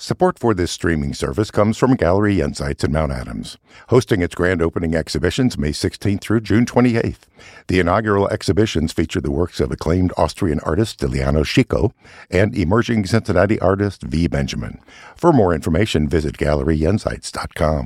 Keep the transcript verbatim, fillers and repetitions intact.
Support for this streaming service comes from Gallery Insights in Mount Adams, hosting its grand opening exhibitions May sixteenth through June twenty-eighth. The inaugural exhibitions feature the works of acclaimed Austrian artist Stiliano Chico and emerging Cincinnati artist V. Benjamin. For more information, visit gallery insights dot com.